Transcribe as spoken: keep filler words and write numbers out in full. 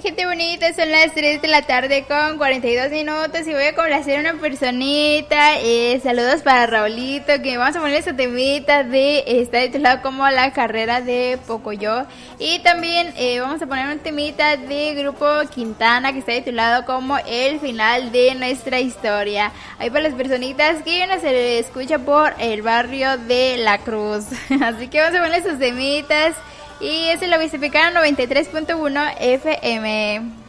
gente bonita, son las tres de la tarde con cuarenta y dos minutos y voy a complacer a una personita. Eh, saludos para Raulito, que vamos a poner su temita de, está titulado como La Carrera de Pocoyo. Y también eh, vamos a poner un temita de Grupo Quintana que está titulado como El Final de Nuestra Historia. Ahí para las personitas que no se le escucha por el barrio de La Cruz. Así que vamos a poner sus temitas. Y es el Obispicano noventa y tres punto uno F M.